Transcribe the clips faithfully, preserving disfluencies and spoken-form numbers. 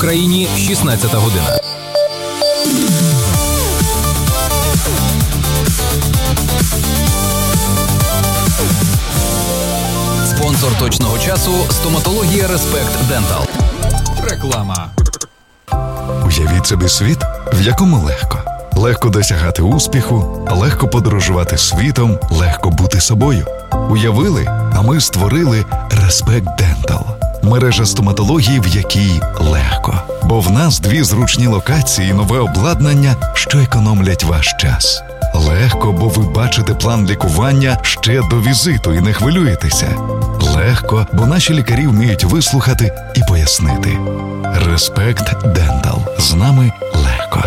Україні шістнадцята година. Спонсор точного часу – стоматологія Респект Дентал. Реклама. Уявіть собі світ, в якому легко. Легко досягати успіху, легко подорожувати світом, легко бути собою. Уявили, а ми створили Респект Дентал. Мережа стоматології, в якій легко. Бо в нас дві зручні локації і нове обладнання, що економлять ваш час. Легко, бо ви бачите план лікування ще до візиту і не хвилюєтеся. Легко, бо наші лікарі вміють вислухати і пояснити. Респект Дентал. З нами легко.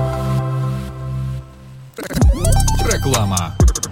Реклама.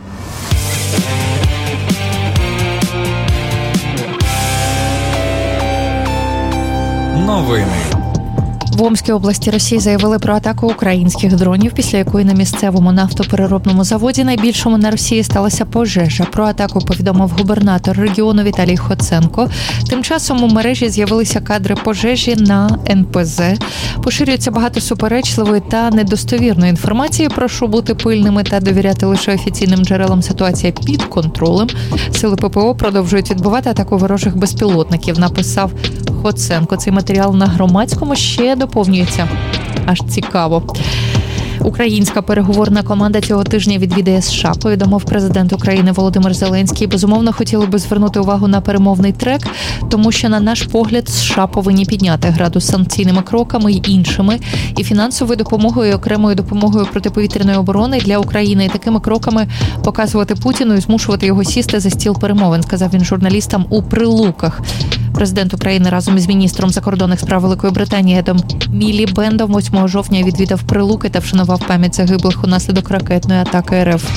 Новини. В Омській області Росії заявили про атаку українських дронів, після якої на місцевому нафтопереробному заводі, найбільшому на Росії, сталася пожежа. Про атаку повідомив губернатор регіону Віталій Хоценко. Тим часом у мережі з'явилися кадри пожежі на ен пе зе. Поширюється багато суперечливої та недостовірної інформації. Прошу бути пильними та довіряти лише офіційним джерелам. Ситуація під контролем. Сили пе пе о продовжують відбивати атаку ворожих безпілотників, написав Хоценко. Цей матеріал на Громадському ще доповнюється. Аж цікаво. Українська переговорна команда цього тижня відвідає США, повідомив президент України Володимир Зеленський. Безумовно, хотіли би звернути увагу на перемовний трек, тому що, на наш погляд, США повинні підняти градус санкційними кроками й іншими, і фінансовою допомогою, і окремою допомогою протиповітряної оборони для України, і такими кроками показувати Путіну і змушувати його сісти за стіл перемовин, сказав він журналістам у Прилуках. Президент України разом із міністром закордонних справ Великої Британії Едом Мілібендом восьмого жовтня відвідав Прилуки та вшанував пам'ять загиблих унаслідок ракетної атаки ер еф.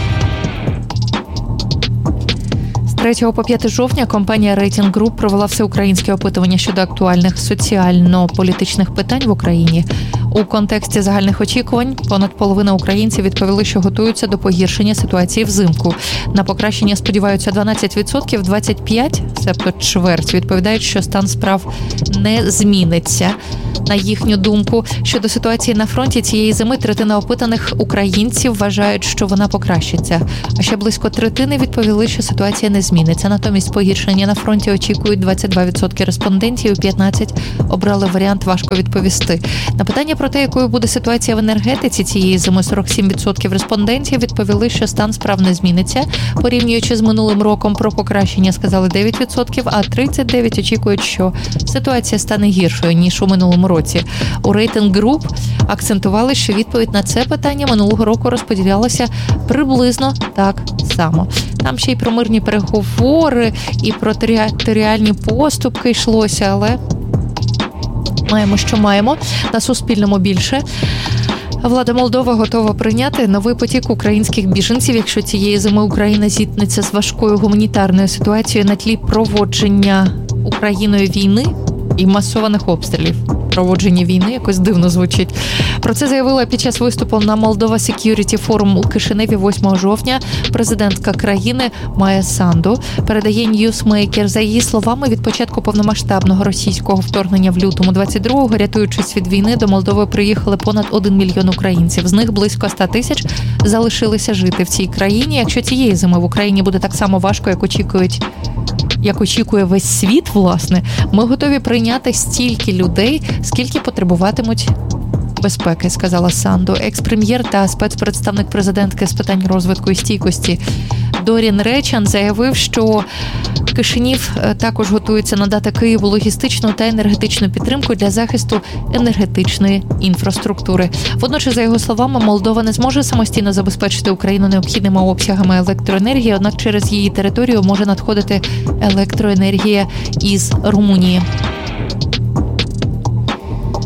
З третього по п'яте жовтня компанія Рейтинг Груп провела всеукраїнське опитування щодо актуальних соціально-політичних питань в Україні. У контексті загальних очікувань понад половина українців відповіли, що готуються до погіршення ситуації взимку. На покращення сподіваються дванадцять відсотків, двадцять п'ять відсотків, себто чверть, відповідають, що стан справ не зміниться. На їхню думку, щодо ситуації на фронті цієї зими, третина опитаних українців вважають, що вона покращиться. А ще близько третини відповіли, що ситуація не зміниться. Натомість погіршення на фронті очікують двадцять два відсотки респондентів, і п'ятнадцять відсотків обрали варіант «важко відповісти». На питання про те, якою буде ситуація в енергетиці цієї зими, сорок сім відсотків респондентів відповіли, що стан справ не зміниться. Порівнюючи з минулим роком, про покращення сказали дев'ять відсотків, а тридцять дев'ять відсотків очікують, що ситуація стане гіршою, ніж у минулому році. У Рейтинг Груп акцентували, що відповідь на це питання минулого року розподілялася приблизно так само. Там ще й про мирні переговори, і про територіальні поступки йшлося, але маємо, що маємо. На Суспільному більше. Влада Молдови готова прийняти новий потік українських біженців, якщо цієї зими Україна зіткнеться з важкою гуманітарною ситуацією на тлі проводження Україною війни і масованих обстрілів. Проводження війни якось дивно звучить. Про це заявила під час виступу на Moldova Security Forum у Кишиневі восьмого жовтня президентка країни Майя Санду. Передає Newsmaker. За її словами, від початку повномасштабного російського вторгнення в лютому двадцять другого, рятуючись від війни, до Молдови приїхали понад один мільйон українців. З них близько ста тисяч залишилися жити в цій країні. Якщо цієї зими в Україні буде так само важко, як очікують як очікує весь світ, власне, ми готові прийняти стільки людей, скільки потребуватимуть безпеки, сказала Санду. Екс-прем'єр та спецпредставник президентки з питань розвитку і стійкості Дорін Речан заявив, що Кишинів також готується надати Києву логістичну та енергетичну підтримку для захисту енергетичної інфраструктури. Водночас, за його словами, Молдова не зможе самостійно забезпечити Україну необхідними обсягами електроенергії, однак через її територію може надходити електроенергія із Румунії.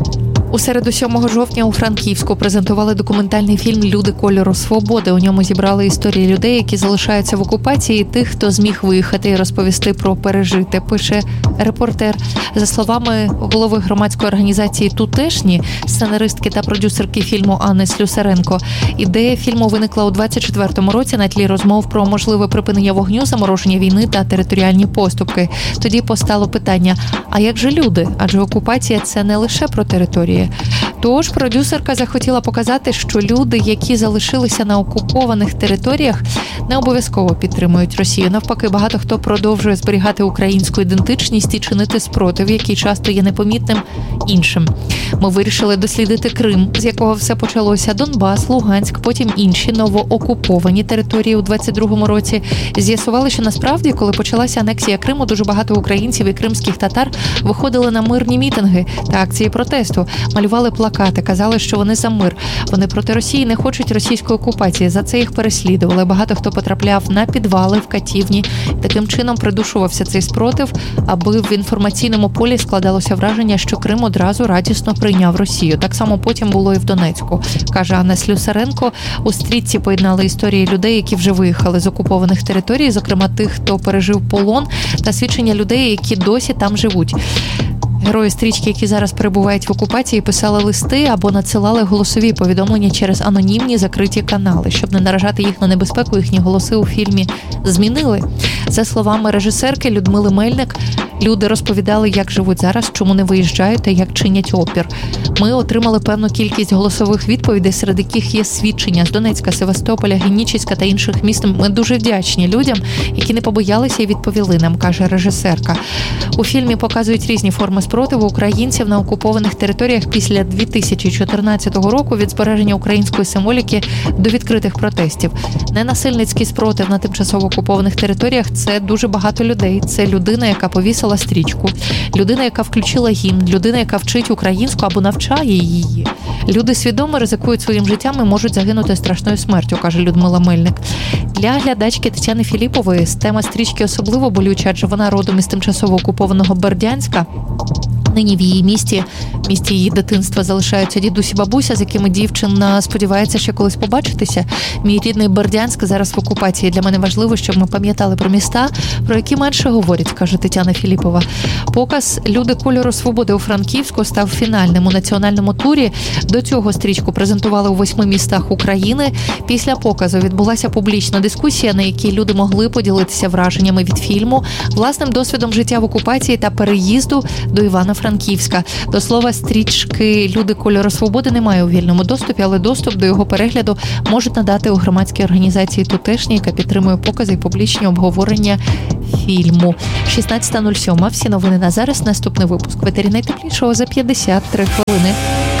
У середу сьомого жовтня у Франківську презентували документальний фільм «Люди кольору свободи». У ньому зібрали історії людей, які залишаються в окупації, і тих, хто зміг виїхати і розповісти про пережите, пише репортер. За словами голови громадської організації «Тутешні», сценаристки та продюсерки фільму Анни Слюсаренко, ідея фільму виникла у двадцять четвертому році на тлі розмов про можливе припинення вогню, замороження війни та територіальні поступки. Тоді постало питання, а як же люди? Адже окупація – це не лише про території. Тож продюсерка захотіла показати, що люди, які залишилися на окупованих територіях, не обов'язково підтримують Росію. Навпаки, багато хто продовжує зберігати українську ідентичність і чинити спротив, який часто є непомітним іншим. Ми вирішили дослідити Крим, з якого все почалося, Донбас, Луганськ, потім інші новоокуповані території у двадцять другому році. З'ясували, що насправді, коли почалася анексія Криму, дуже багато українців і кримських татар виходили на мирні мітинги та акції протесту, малювали плакати, казали, що вони за мир. Вони проти Росії, не хочуть російської окупації. За це їх переслідували. Багато хто потрапляв на підвали, в катівні. Таким чином придушувався цей спротив, аби в інформаційному полі складалося враження, що Крим одразу радісно прийняв Росію. Так само потім було і в Донецьку, каже Анна Слюсаренко. У стрічці поєднали історії людей, які вже виїхали з окупованих територій, зокрема тих, хто пережив полон, та свідчення людей, які досі там живуть. Герої стрічки, які зараз перебувають в окупації, писали листи або надсилали голосові повідомлення через анонімні закриті канали. Щоб не наражати їх на небезпеку, їхні голоси у фільмі змінили. За словами режисерки Людмили Мельник, люди розповідали, як живуть зараз, чому не виїжджають та як чинять опір. Ми отримали певну кількість голосових відповідей, серед яких є свідчення з Донецька, Севастополя, Генічеська та інших міст. Ми дуже вдячні людям, які не побоялися і відповіли нам, каже режисерка. У фільмі показують різні форми спротиву українців на окупованих територіях після дві тисячі чотирнадцятого року, від збереження української символіки до відкритих протестів. Ненасильницький спротив на тимчасово окупованих територіях – це дуже багато людей. Це людина, яка повісила стрічку, людина, яка включила гімн, людина, яка вчить українську або навчає її. Люди свідомо ризикують своїм життям і можуть загинути страшною смертю, каже Людмила Мельник. Для глядачки Тетяни Філіпової тема стрічки особливо болюча, адже вона родом із тимчасово окупованого Бердянська. Нині в її місті, місті її дитинства, залишаються дідусь і бабуся, з якими дівчина сподівається ще колись побачитися. Мій рідний Бердянськ зараз в окупації. Для мене важливо, щоб ми пам'ятали про міста, про які менше говорять, каже Тетяна Філіпова. Показ «Люди кольору свободи» у Франківську став фінальним у національному турі. До цього стрічку презентували у восьми містах України. Після показу відбулася публічна дискусія, на якій люди могли поділитися враженнями від фільму, власним досвідом життя в окупації та переїзду до Івано-Франківська. До слова, стрічки «Люди кольору свободи» немає у вільному доступі, але доступ до його перегляду можуть надати у громадській організації «Тутешні», яка підтримує покази і публічні обговорення фільму. шістнадцята нуль сім. Всі новини на зараз. Наступний випуск «Ветері найтеплішого» за п'ятдесят три хвилини.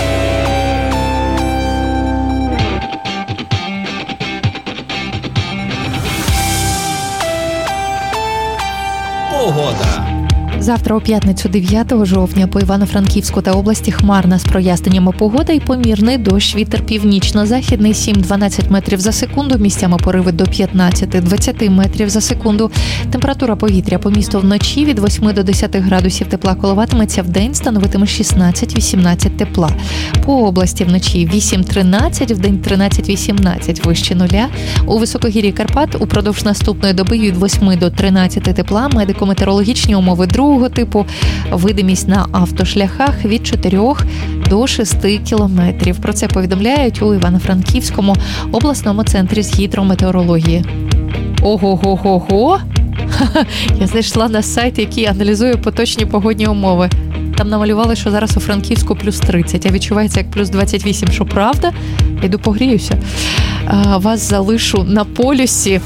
Погода. Завтра у п'ятницю дев'ятого жовтня по Івано-Франківську та області хмарна з проясненнями погода і помірний дощ. Вітер північно-західний сім-дванадцять метрів за секунду, місцями пориви до п'ятнадцять-двадцять метрів за секунду. Температура повітря по місту вночі від восьми до десяти градусів тепла коливатиметься, вдень становитиме шістнадцять-вісімнадцять тепла. По області вночі вісім-тринадцять, вдень тринадцять-вісімнадцять вище нуля. У високогір'ї Карпат упродовж наступної доби від восьми до тринадцяти тепла. Медико-метеорологічні умови другого типу, видимість на автошляхах від чотирьох до шести кілометрів. Про це повідомляють у Івано-Франківському обласному центрі з гідрометеорології. Ого-го-го-го! Я знайшла на сайт, який аналізує поточні погодні умови. Там намалювали, що зараз у Франківську плюс тридцять, а відчувається як плюс двадцять вісім. Що правда? Я йду погріюся. А, вас залишу на полюсі.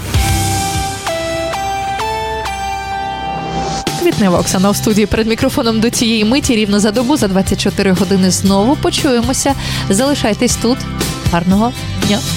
Квітнева Оксана у студії перед мікрофоном до цієї миті. Рівно за добу, за двадцять чотири години знову почуємося. Залишайтесь тут. Гарного дня.